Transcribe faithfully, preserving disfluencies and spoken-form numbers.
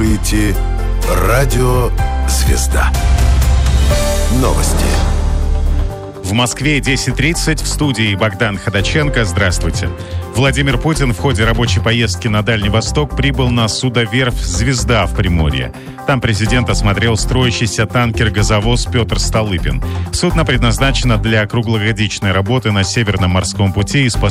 слушаете Радио «Звезда». Новости. В Москве десять тридцать, в студии Богдан Ходаченко. Здравствуйте. Владимир Путин в ходе рабочей поездки на Дальний Восток прибыл на судоверфь «Звезда» в Приморье. Там президент осмотрел строящийся танкер-газовоз «Петр Столыпин». Судно предназначено для круглогодичной работы на Северном морском пути и способствует